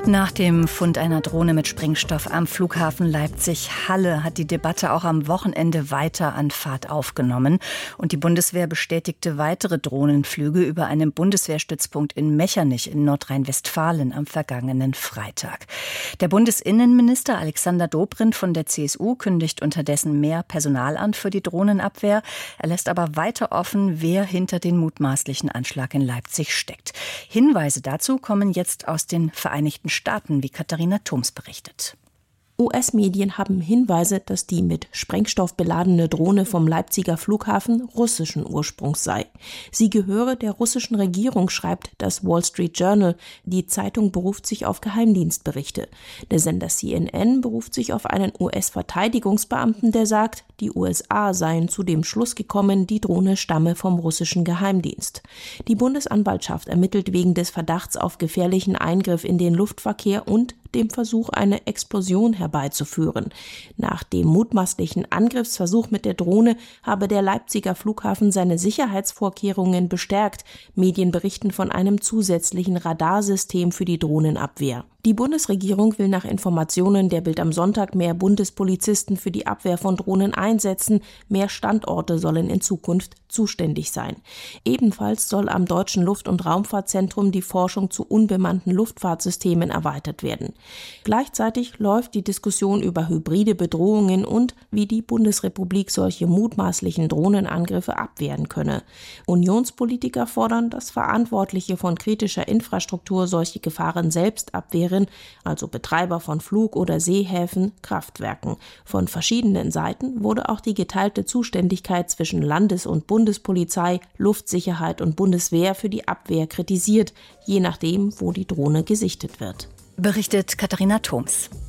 Nach dem Fund einer Drohne mit Sprengstoff am Flughafen Leipzig-Halle hat die Debatte auch am Wochenende weiter an Fahrt aufgenommen. Und die Bundeswehr bestätigte weitere Drohnenflüge über einen Bundeswehrstützpunkt in Mechernich in Nordrhein-Westfalen am vergangenen Freitag. Der Bundesinnenminister Alexander Dobrindt von der CSU kündigt unterdessen mehr Personal an für die Drohnenabwehr. Er lässt aber weiter offen, wer hinter den mutmaßlichen Anschlag in Leipzig steckt. Hinweise dazu kommen jetzt aus den Vereinigten Staaten, wie Katharina Thoms berichtet. US-Medien haben Hinweise, dass die mit Sprengstoff beladene Drohne vom Leipziger Flughafen russischen Ursprungs sei. Sie gehöre der russischen Regierung, schreibt das Wall Street Journal. Die Zeitung beruft sich auf Geheimdienstberichte. Der Sender CNN beruft sich auf einen US-Verteidigungsbeamten, der sagt, die USA seien zu dem Schluss gekommen, die Drohne stamme vom russischen Geheimdienst. Die Bundesanwaltschaft ermittelt wegen des Verdachts auf gefährlichen Eingriff in den Luftverkehr und dem Versuch, eine Explosion herbeizuführen. Nach dem mutmaßlichen Angriffsversuch mit der Drohne habe der Leipziger Flughafen seine Sicherheitsvorkehrungen bestärkt. Medien berichten von einem zusätzlichen Radarsystem für die Drohnenabwehr. Die Bundesregierung will nach Informationen der Bild am Sonntag mehr Bundespolizisten für die Abwehr von Drohnen einsetzen. Mehr Standorte sollen in Zukunft zuständig sein. Ebenfalls soll am Deutschen Luft- und Raumfahrtzentrum die Forschung zu unbemannten Luftfahrtsystemen erweitert werden. Gleichzeitig läuft die Diskussion über hybride Bedrohungen und wie die Bundesrepublik solche mutmaßlichen Drohnenangriffe abwehren könne. Unionspolitiker fordern, dass Verantwortliche von kritischer Infrastruktur solche Gefahren selbst abwehren, also Betreiber von Flug- oder Seehäfen, Kraftwerken. Von verschiedenen Seiten wurde auch die geteilte Zuständigkeit zwischen Landes- und Bundespolizei, Luftsicherheit und Bundeswehr für die Abwehr kritisiert, je nachdem, wo die Drohne gesichtet wird. Berichtet Katharina Thoms.